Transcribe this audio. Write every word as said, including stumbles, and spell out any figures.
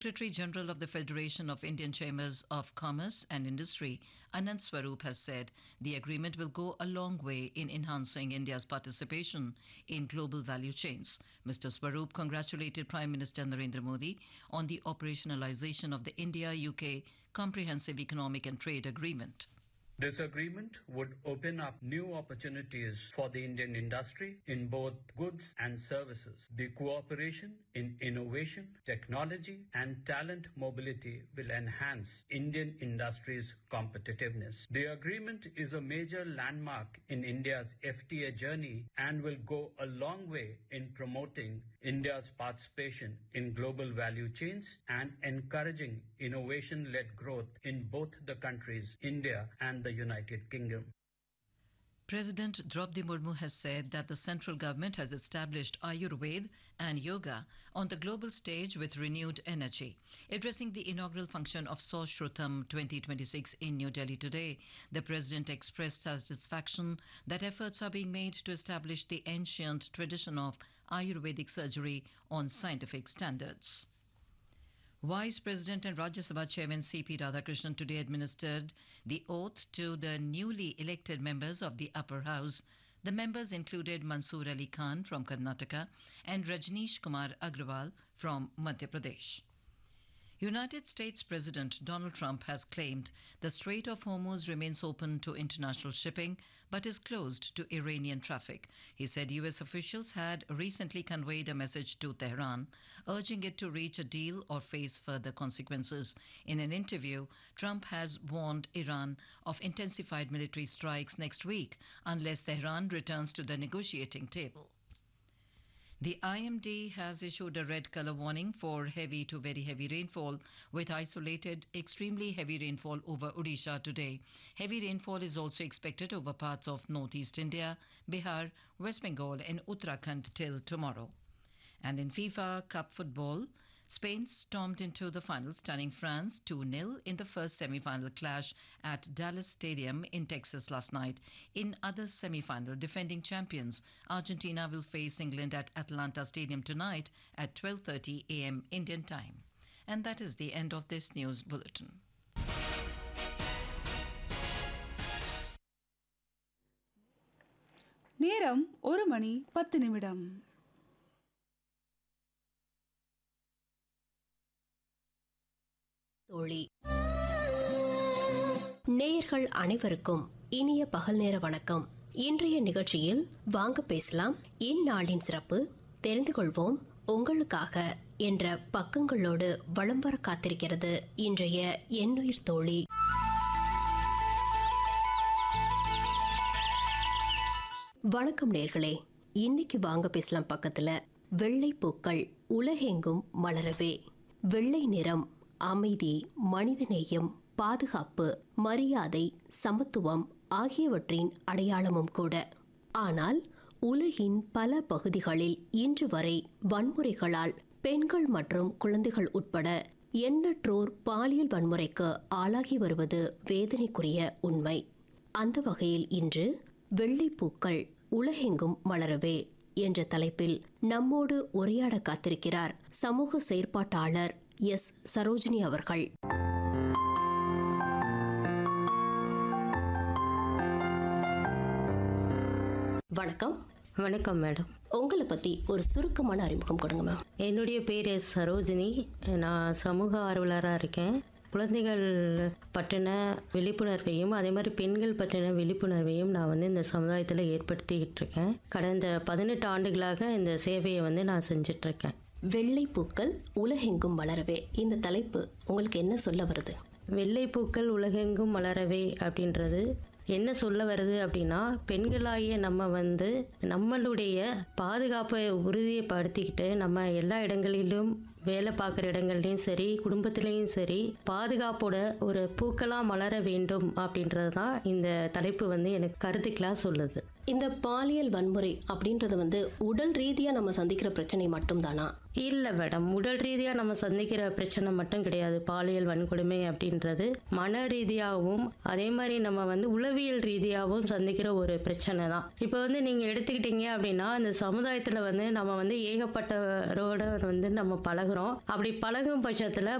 Secretary General of the Federation of Indian Chambers of Commerce and Industry, Anand Swarup, has said the agreement will go a long way in enhancing India's participation in global value chains. Mister Swarup congratulated Prime Minister Narendra Modi on the operationalization of the India-U K Comprehensive Economic and Trade Agreement. This agreement would open up new opportunities for the Indian industry in both goods and services. The cooperation in innovation, technology, and talent mobility will enhance Indian industry's competitiveness. The agreement is a major landmark in India's F T A journey and will go a long way in promoting India's participation in global value chains and encouraging innovation-led growth in both the countries, India and the United Kingdom. President Draupadi Murmu has said that the central government has established Ayurveda and yoga on the global stage with renewed energy. Addressing the inaugural function of Soshrutam twenty twenty-six in New Delhi today, the president expressed satisfaction that efforts are being made to establish the ancient tradition of Ayurvedic surgery on scientific standards. Vice President and Rajya Sabha Chairman C P Radhakrishnan today administered the oath to the newly elected members of the Upper House. The members included Mansoor Ali Khan from Karnataka and Rajneesh Kumar Agrawal from Madhya Pradesh. United States President Donald Trump has claimed the Strait of Hormuz remains open to international shipping but is closed to Iranian traffic. He said U S officials had recently conveyed a message to Tehran urging it to reach a deal or face further consequences. In an interview, Trump has warned Iran of intensified military strikes next week unless Tehran returns to the negotiating table. The I M D has issued a red color warning for heavy to very heavy rainfall with isolated extremely heavy rainfall over Odisha today. Heavy rainfall is also expected over parts of northeast India, Bihar, West Bengal and Uttarakhand till tomorrow. And in FIFA Cup football, Spain stormed into the final, stunning France two nil in the first semi-final clash at Dallas Stadium in Texas last night. In other semi-final, defending champions Argentina will face England at Atlanta Stadium tonight at twelve thirty a m Indian time. And that is the end of this news bulletin. நேரம் ஒரு மணி பத்து நிமிடம். தோழி நேயர்கள் அனைவருக்கும் இனிய பகல் நேர வணக்கம். இன்றைய நிகழ்ச்சியில் வாங்க பேசலாம், இந்நாளின் சிறப்பு தெரிந்து கொள்வோம் உங்களுக்காக என்ற பக்கங்களோடு வலம் வர காத்திருக்கிறது இன்றைய எண்ணுயிர் தோழி. வணக்கம் நேயர்களே, இன்னைக்கு வாங்க பேசலாம் பக்கத்துல வெள்ளை பூக்கள் உலகெங்கும் மலரவே. வெள்ளை நிறம் அமைதி, மனிதநேயம், பாதுகாப்பு, மரியாதை, சமத்துவம் ஆகியவற்றின் அடையாளமும் கூட. ஆனால் உலகின் பல பகுதிகளில் இன்று வரை வன்முறைகளால் பெண்கள் மற்றும் குழந்தைகள் உட்பட எண்ணற்றோர் பாலியல் வன்முறைக்கு ஆளாகி வருவது வேதனைக்குரிய உண்மை. அந்த வகையில் இன்று வெள்ளைப்பூக்கள் உலகெங்கும் மலரவே என்ற தலைப்பில் நம்மோடு உரையாட காத்திருக்கிறார் சமூக செயற்பாட்டாளர் எஸ் சரோஜினி அவர்கள். வணக்கம். வணக்கம் மேடம். உங்களை பத்தி ஒரு சுருக்கமான அறிமுகம் கொடுங்க மேம். என்னுடைய பேர் எஸ் சரோஜினி. நான் சமூக ஆர்வலராக இருக்கேன். குழந்தைகள் பற்றின விழிப்புணர்வையும் அதே மாதிரி பெண்கள் பற்றின விழிப்புணர்வையும் நான் வந்து இந்த சமுதாயத்தில் ஏற்படுத்திக்கிட்டு இருக்கேன். கடந்த பதினெட்டு ஆண்டுகளாக இந்த சேவையை வந்து நான் செஞ்சிட்ருக்கேன். வெள்ளைப்பூக்கள் உலகெங்கும் மலரவே, இந்த தலைப்பு உங்களுக்கு என்ன சொல்ல வருது? வெள்ளைப்பூக்கள் உலகெங்கும் மலரவே அப்படின்றது என்ன சொல்ல வருது அப்படின்னா, பெண்களாகிய நம்ம வந்து நம்மளுடைய பாதுகாப்பை உறுதிப்படுத்திக்கிட்டு நம்ம எல்லா இடங்களிலும் வேலை பார்க்குற இடங்கள்லையும் சரி, குடும்பத்துலேயும் சரி, பாதுகாப்போட ஒரு பூக்களாக மலர வேண்டும் அப்படின்றது தான் இந்த தலைப்பு வந்து எனக்கு கருத்துக்களாக சொல்லுது. இந்த பாலியல் வன்முறை அப்படின்றது வந்து உடல் ரீதியாக நம்ம சந்திக்கிற பிரச்சனை மட்டும்தானா? இல்லை மேடம், உடல் ரீதியாக நம்ம சந்திக்கிற பிரச்சனை மட்டும் கிடையாது. பாலியல் வன்கொடுமை அப்படின்றது மன ரீதியாகவும் அதே மாதிரி நம்ம வந்து உளவியல் ரீதியாகவும் சந்திக்கிற ஒரு பிரச்சனை தான். இப்போ வந்து நீங்கள் எடுத்துக்கிட்டீங்க அப்படின்னா இந்த சமுதாயத்தில் வந்து நம்ம வந்து ஏகப்பட்டவரோட வந்து நம்ம பழகுறோம். அப்படி பழகும் பட்சத்தில்